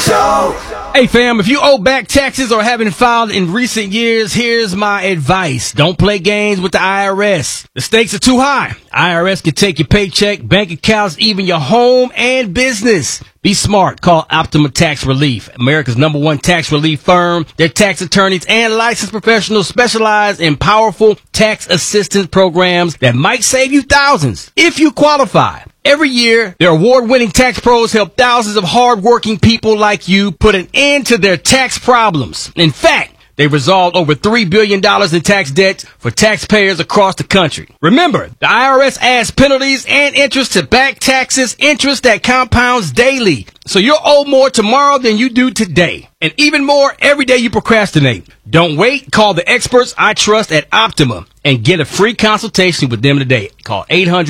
Show. Hey fam, if you owe back taxes or haven't filed in recent years, here's my advice. Don't play games with the IRS. The stakes are too high. IRS can take your paycheck, bank accounts, even your home and business. Be smart. Call Optima Tax Relief, America's #1 tax relief firm. Their tax attorneys and licensed professionals specialize in powerful tax assistance programs that might save you thousands if you qualify. Every year, their award-winning tax pros help thousands of hard-working people like you put an end to their tax problems. In fact, they resolved over $3 billion in tax debts for taxpayers across the country. Remember, the IRS adds penalties and interest to back taxes, interest that compounds daily. So you'll owe more tomorrow than you do today. And even more every day you procrastinate. Don't wait. Call the experts I trust at Optima and get a free consultation with them today. Call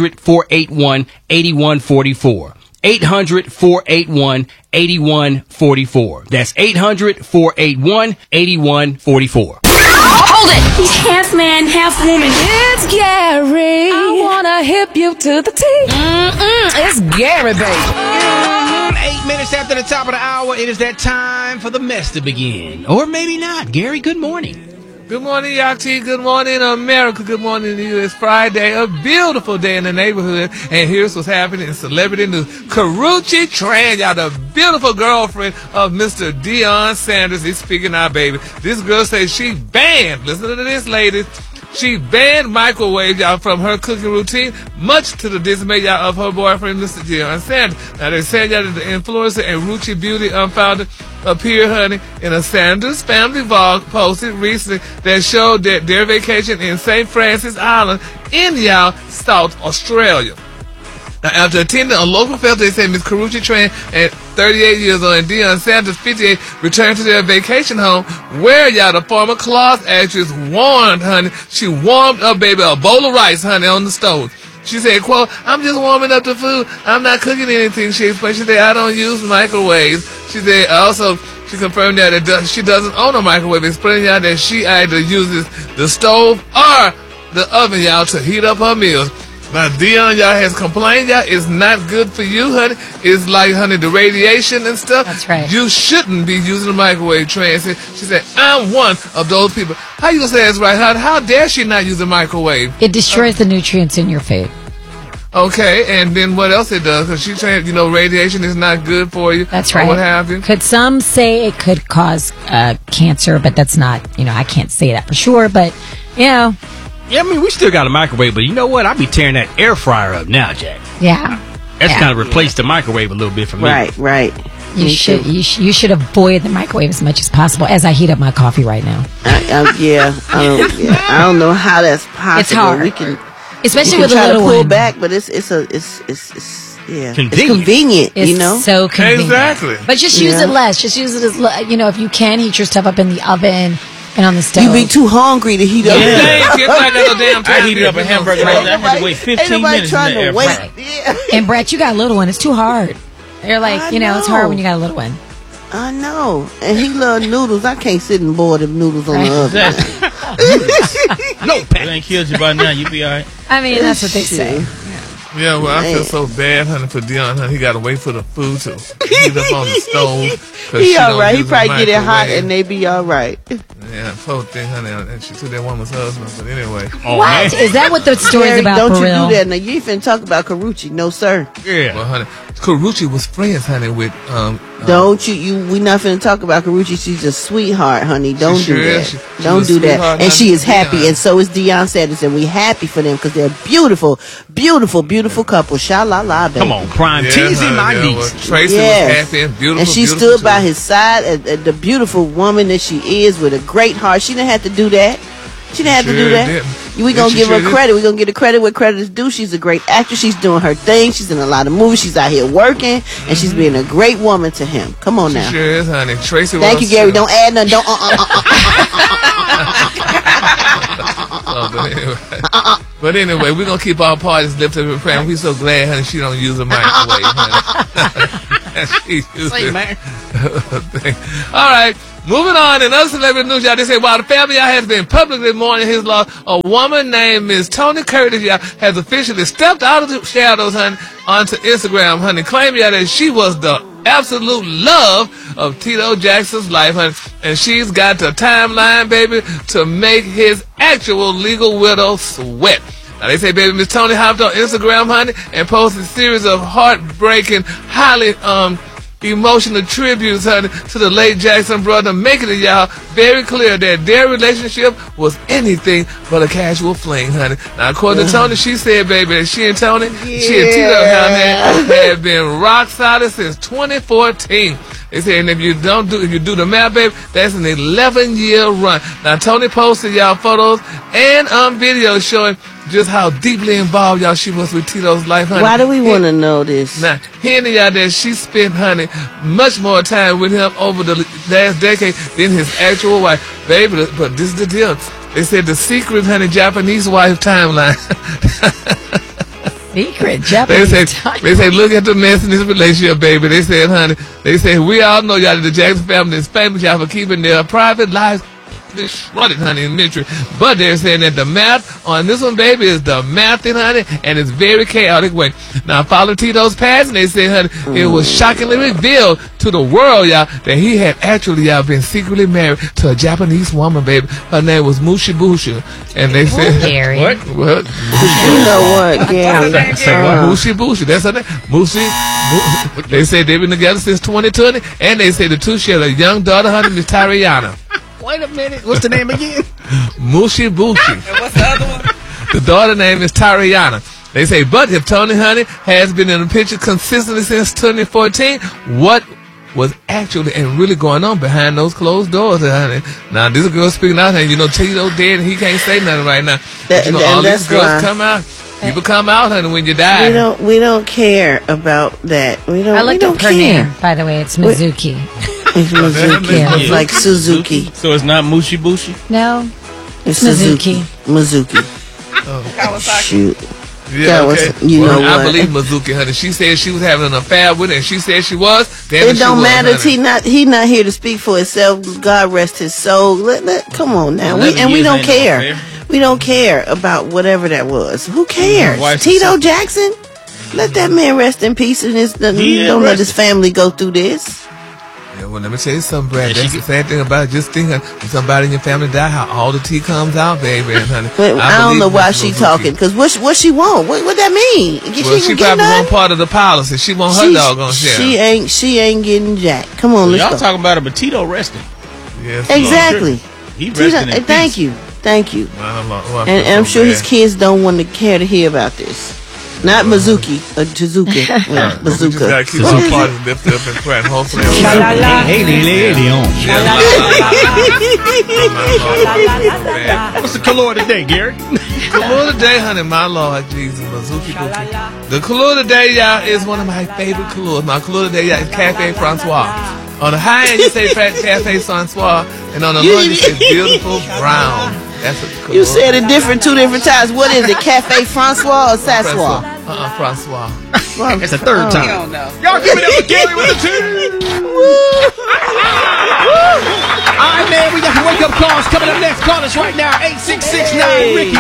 800-481-8144. 800-481-8144. That's 800-481-8144. Hold it! He's half man, half woman. It's Gary. I wanna hip you to the T. It's Gary, baby. 8 minutes after the top of the hour, it is that time for the mess to begin. Or maybe not. Gary, good morning. Good morning, Yachty. Good morning, America. Good morning to you. It's Friday, a beautiful day in the neighborhood. And here's what's happening in celebrity news. Karrueche Tran, y'all, the beautiful girlfriend of Mr. Deion Sanders, is speaking out, baby. This girl says she banned, listen to this, ladies, she banned microwave, y'all, from her cooking routine, much to the dismay, y'all, of her boyfriend, Mr. Deion Sanders. Now, they're saying, y'all, that the influencer and Ruchi Beauty founder appeared, honey, in a Sanders family vlog posted recently that showed that their vacation in St. Francis Island in, y'all, South Australia. Now, after attending a local festival, they say Miss Karrueche Tran, at 38 years old, and Deion Sanders, 58, returned to their vacation home, where, y'all, the former Claus actress warmed, honey, she warmed up, baby, a bowl of rice, honey, on the stove. She said, quote, "I'm just warming up the food. I'm not cooking anything," she explained. She said, "I don't use microwaves." She said, also, she confirmed that she doesn't own a microwave, explaining, y'all, that she either uses the stove or the oven, y'all, to heat up her meals. Now, Deion, y'all, has complained, y'all, it's not good for you, honey. It's like, honey, the radiation and stuff. That's right. You shouldn't be using a microwave, Tran. She said, "I'm one of those people." How you gonna say that's right? How dare she not use a microwave? It destroys the nutrients in your food. Okay, and then what else it does? Because she's saying, you know, radiation is not good for you. That's right. Or what have you. Could some say it could cause cancer, but that's not, I can't say that for sure, but, Yeah, I mean, we still got a microwave, but you know what? I be tearing that air fryer up now, Jack. Yeah. That's kind of replaced the microwave a little bit for me. Right. You should avoid the microwave as much as possible as I heat up my coffee right now. I don't know how that's possible. It's hard. We can, especially we with a can try little to pull one. back, but it's convenient, It's you know. so convenient. Exactly. But just use it less. Just use it as, if you can, heat your stuff up in the oven and on the stove. You be too hungry to heat up. I heated up a hamburger. I had to wait 15 minutes in the air fryer. And Brett, you got a little one. It's too hard. You're like, it's hard when you got a little one. I know. And he love noodles. I can't sit and boil them noodles on the oven. No, If it ain't killed you by now, you be all right. I mean, that's what they say. Yeah, well, I feel so bad, honey, for Deion, honey. He got to wait for the food to heat up on the stove. He all right. He probably get it hot and they be all right. Yeah, poor thing, honey. And she took that woman's husband, but anyway. What? Is that what the story's about, Don't for you real? do that. Now, you ain't finna talk about Karrueche. No, sir. Yeah. Well, honey, Karrueche was friends, honey, with... Don't we not finna talk about Karrueche. She's a sweetheart, honey. Don't She do sure that. is. She Don't was a do that. sweetheart, And she honey, is happy, Deion. and so is Deion Sanders, and we happy for them because they're a beautiful, beautiful, beautiful couple. Sha-la-la, baby. Come on, Prime. Teasing my niece. Well, Tracy Yes. was happy and beautiful. And she beautiful stood too. by his side, the beautiful woman that she is with a great heart. She didn't have to do that. She didn't have to Sure do that. didn't. We gonna She give her sure credit. We gonna give her credit where credit is due. She's a great actress. She's doing her thing. She's in a lot of movies. She's out here working, and she's being a great woman to him. Come on She now. sure is, honey. Tracy Thank was you, Gary. too. Don't add nothing. Don't. But anyway, we're going to keep our parties lifted up in prayer. We're so glad, honey, she don't use a microwave, honey. She uses man. All right. Moving on, in other celebrity news, y'all, they say while the family y'all has been publicly mourning his loss, a woman named Miss Tony Curtis, y'all, has officially stepped out of the shadows, honey, onto Instagram, honey, claiming y'all that she was the absolute love of Tito Jackson's life, honey. And she's got the timeline, baby, to make his actual legal widow sweat. Now, they say, baby, Miss Tony hopped on Instagram, honey, and posted a series of heartbreaking, highly emotional tributes, honey, to the late Jackson brother, making it, y'all, very clear that their relationship was anything but a casual fling, honey. Now, according to Tony, she said, baby, that she and Tony, she and Tito, honey, had been rock solid since 2014. They said, and if you do the math, baby, that's an 11-year run. Now, Tony posted y'all photos and videos showing just how deeply involved y'all she was with Tito's life, honey. Why do we want to know this? Now, hearing y'all that she spent, honey, much more time with him over the last decade than his actual wife. Baby, but this is the deal. They said the secret, honey, Japanese wife timeline. Secret Japanese timeline. They say, look at the mess in this relationship, baby. They said, honey, they said, we all know y'all, the Jackson family is famous, y'all, for keeping their private lives shredded, honey, in ministry. But they're saying that the math on this one, baby, is the math in, honey, and it's very chaotic way. Now, following Tito's passing, they said, honey, it was shockingly revealed to the world, y'all, that he had actually, y'all, been secretly married to a Japanese woman, baby. Her name was Mushibushi. And they said, Gary. What? You know what, Gary? Mushibushi. That's her name. They say they've been together since 2020, and they say the two share a young daughter, honey, Miss Tariana. Wait a minute. What's the name again? Mushibushi. And what's the other one? The daughter name is Tariana. They say, but if Tony, honey, has been in the picture consistently since 2014, what was actually and really going on behind those closed doors, honey? Now, this girl speaking out, and you know, Tito dead, and he can't say nothing right now. But, you know, all these girls come out. People come out, honey, when you die. We don't care about that. I looked up her name, by the way. It's Mizuki. It's Mizuki. Yeah. It's like Suzuki. So it's not Mushibushi? No. It's Mizuki. Mizuki. Shoot. Yeah, okay. Know I what? believe Mizuki, honey. She said she was having an affair with it, and she said she was. Damn it don't matter. Honey. He not here to speak for himself. God rest his soul. Come on now. We don't care. We don't care about whatever that was. Who cares? Tito Jackson? Let that man rest in peace, and don't let his family go through this. Yeah, well, let me tell you something, Brad. That's the sad thing about it. Just thinking when somebody in your family die, how all the tea comes out, baby. And honey, I don't know why she talking, because what she want? What that mean? Well, she probably want part of the policy. She want her doggone share. She ain't getting jack. Come on, let's y'all go. talking about it, but Tito resting. Yes, exactly. He resting in Thank you. Well, and I'm sure his kids don't want to care to hear about this. Not Mizuki, Jizuka, Bazooka. We just gotta keep our parties lifted up and praying. Hopefully, What's the color today, Gary? Color today, honey, my Lord Jesus, Mizuki Buki. The color today, y'all, is one of my favorite colors. My color today, y'all, is Cafe Francois. On the high end, you say Cafe Francois, and on the low end, you say beautiful brown. That's what you said it two different times. What is it, Cafe Francois or Sassois? Francois. That's the third time. I don't know. Y'all give it up for Gary with the team. All right, man, we got some wake-up calls coming up next. Call us right now, 8669-RICKY.